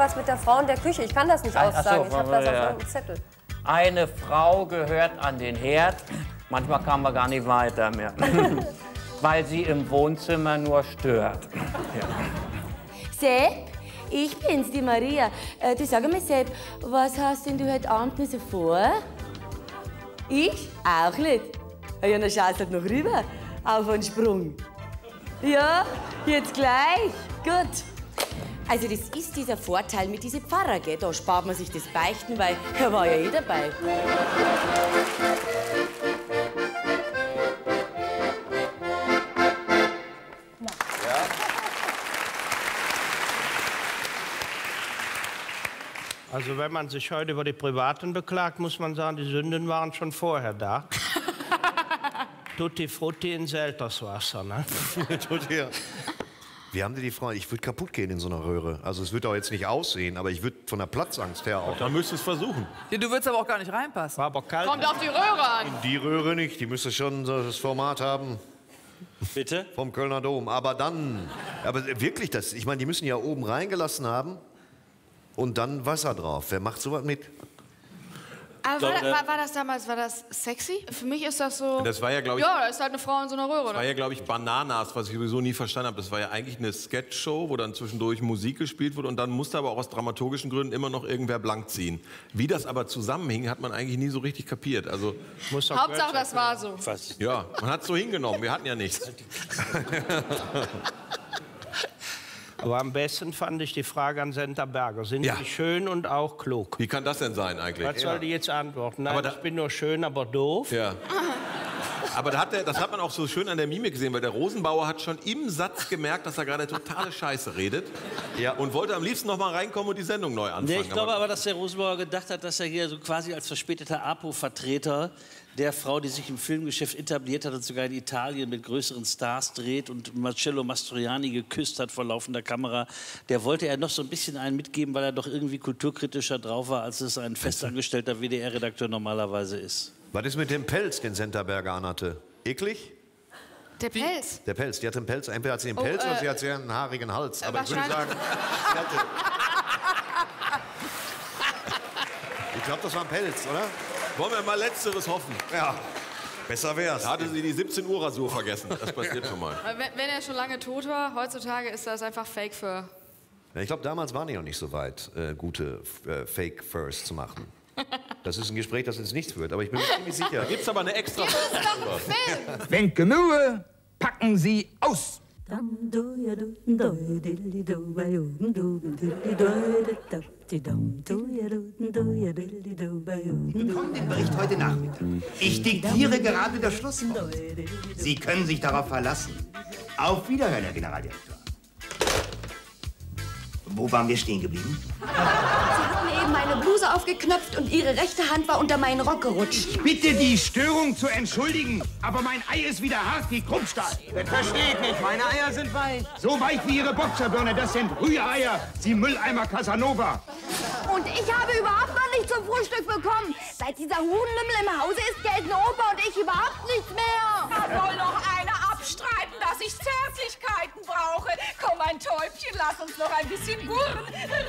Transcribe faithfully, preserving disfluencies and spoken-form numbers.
was mit der Frau in der Küche. Ich kann das nicht aussagen. So, ich habe das ja. auf irgendeinem Zettel. Eine Frau gehört an den Herd. Manchmal kamen wir gar nicht weiter mehr. Weil sie im Wohnzimmer nur stört. Ja. Sepp, ich bin's, die Maria. Äh, du sag mal, Sepp, was hast denn du heute Abend noch so vor? Ich? Auch nicht. Ja, dann schaust halt noch rüber. Auf einen Sprung. Ja, jetzt gleich. Gut. Also das ist dieser Vorteil mit diesen Pfarrer, gell? Da spart man sich das Beichten, weil er war ja eh dabei. Also wenn man sich heute über die Privaten beklagt, muss man sagen, die Sünden waren schon vorher da. Tutti frutti in Selterswasser, ne? Tutti, ja. Wie haben die die Frau? Ich würde kaputt gehen in so einer Röhre. Also es wird auch jetzt nicht aussehen, aber ich würde von der Platzangst her auch. Da müsstest du es versuchen. Ja, du würdest aber auch gar nicht reinpassen. War aber kalt. Kommt auf die Röhre an. In die Röhre nicht, die müsste schon so das Format haben. Bitte? Vom Kölner Dom. Aber dann, aber wirklich, das, ich meine, die müssen ja oben reingelassen haben und dann Wasser drauf. Wer macht sowas mit? Aber war, war, war das damals, war das sexy? Für mich ist das so... Das war ja, glaube ich... Ja, da ist halt eine Frau in so einer Röhre. Das war ja, glaube ich, Bananas, was ich sowieso nie verstanden habe. Das war ja eigentlich eine Sketchshow, wo dann zwischendurch Musik gespielt wurde und dann musste aber auch aus dramaturgischen Gründen immer noch irgendwer blank ziehen. Wie das aber zusammenhing, hat man eigentlich nie so richtig kapiert. Also, Hauptsache, das war so. ja, man hat es so hingenommen. Wir hatten ja nichts. Aber am besten fand ich die Frage an Senta Berger. Sind Ja. Sie schön und auch klug? Wie kann das denn sein eigentlich? Was soll die jetzt antworten? Nein, Aber da- ich bin nur schön, aber doof. Ja. Aber da hat der, das hat man auch so schön an der Mimik gesehen, weil der Rosenbauer hat schon im Satz gemerkt, dass er gerade totale Scheiße redet. Ja. Und wollte am liebsten noch mal reinkommen und die Sendung neu anfangen. Nee, ich glaube aber, dass der Rosenbauer gedacht hat, dass er hier so quasi als verspäteter Apo-Vertreter der Frau, die sich im Filmgeschäft etabliert hat und sogar in Italien mit größeren Stars dreht und Marcello Mastroianni geküsst hat vor laufender Kamera, der wollte er noch so ein bisschen einen mitgeben, weil er doch irgendwie kulturkritischer drauf war, als es ein festangestellter W D R-Redakteur normalerweise ist. Was ist mit dem Pelz, den Senta Berger anhatte? Eklig? Der Pelz. Der Pelz, die hat einen Pelz. Entweder hat sie einen Oh, Pelz äh, oder sie hat sehr einen haarigen Hals. Aber ich würde sagen, sie hatte, ich glaube, das war ein Pelz, oder? Wollen wir mal Letzteres hoffen? Ja, besser wär's. Da hatte sie die siebzehn Uhr Rasur vergessen. Das passiert schon mal. Wenn, wenn er schon lange tot war, heutzutage ist das einfach Fake für... Ja, ich glaube, damals waren die noch nicht so weit, äh, gute äh, Fake Furs zu machen. Das ist ein Gespräch, das ins Nichts führt, aber ich bin mir ziemlich sicher. Da gibt's aber eine extra... Das ist doch ein Film. Wenn genug, packen Sie aus! Bekommen den Bericht heute Nachmittag. Ich diktiere gerade das Schlusswort. Sie können sich darauf verlassen. Auf Wiederhören, Herr Generaldirektor. Wo waren wir stehen geblieben? Sie haben mir eben meine Bluse aufgeknöpft und Ihre rechte Hand war unter meinen Rock gerutscht. Ich bitte, die Störung zu entschuldigen, aber mein Ei ist wieder hart wie Krummstahl. Das verstehe ich nicht. Meine Eier sind weich. So weich wie Ihre Boxerbirne, das sind Rühreier, Sie Mülleimer Casanova. Und ich habe überhaupt noch nichts zum Frühstück bekommen. Seit dieser Huhnlümmel im Hause ist, gelten Opa und ich überhaupt nichts mehr. Da soll noch einer abstreiten, dass ich Zärtlichkeiten brauche. Komm, mein Täubchen, lass uns noch ein bisschen gurren.